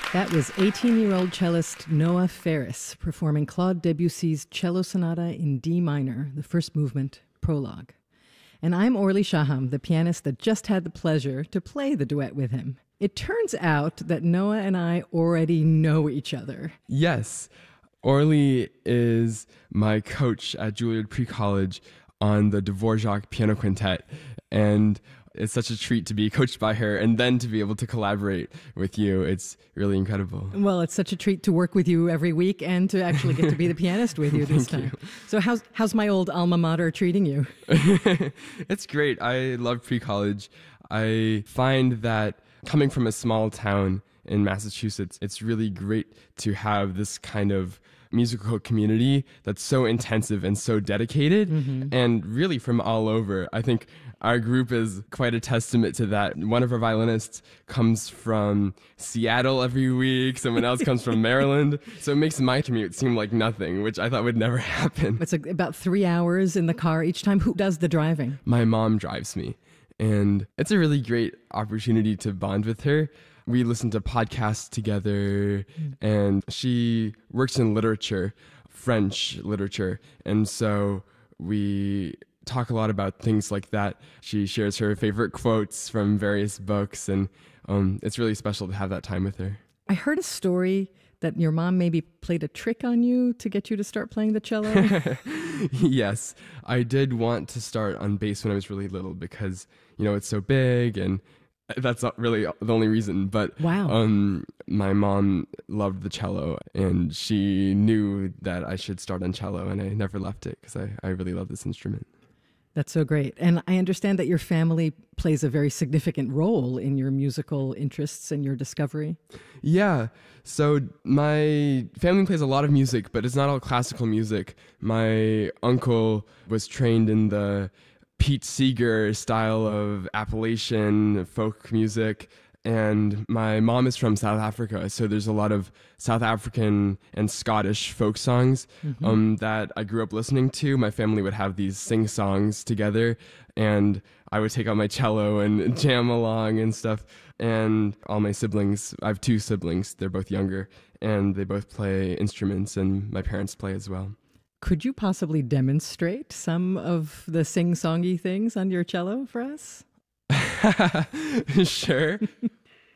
That was 18-year-old cellist Noah Ferris performing Claude Debussy's Cello Sonata in D minor, the first movement, prologue. And I'm Orly Shaham, the pianist that just had the pleasure to play the duet with him. It turns out that Noah and I already know each other. Yes. Orly is my coach at Juilliard Pre-College on the Dvorak Piano Quintet, and it's such a treat to be coached by her and then to be able to collaborate with you. It's really incredible. Well, it's such a treat to work with you every week and to actually get to be the pianist with you this time. You. So how's my old alma mater treating you? It's great. I love pre-college. I find that coming from a small town in Massachusetts, it's really great to have this kind of musical community that's so intensive and so dedicated, and really from all over. I think our group is quite a testament to that. One of our violinists comes from Seattle every week. Someone else comes from Maryland. So it makes my commute seem like nothing, which I thought would never happen. It's about 3 hours in the car each time. Who does the driving? My mom drives me, and it's a really great opportunity to bond with her. We listen to podcasts together, and she works in literature, French literature, and so we talk a lot about things like that. She shares her favorite quotes from various books, and it's really special to have that time with her. I heard a story that your mom maybe played a trick on you to get you to start playing the cello. Yes, I did want to start on bass when I was really little because, it's so big, and that's not really the only reason, but wow. My mom loved the cello, and she knew that I should start on cello, and I never left it because I really love this instrument. That's so great. And I understand that your family plays a very significant role in your musical interests and your discovery. Yeah. So my family plays a lot of music, but it's not all classical music. My uncle was trained in the Pete Seeger style of Appalachian folk music, and my mom is from South Africa, so there's a lot of South African and Scottish folk songs that I grew up listening to. My family would have these sing-songs together, and I would take out my cello and jam along and stuff. And all my siblings, I have 2 siblings, they're both younger, and they both play instruments, and my parents play as well. Could you possibly demonstrate some of the sing-songy things on your cello for us? Sure.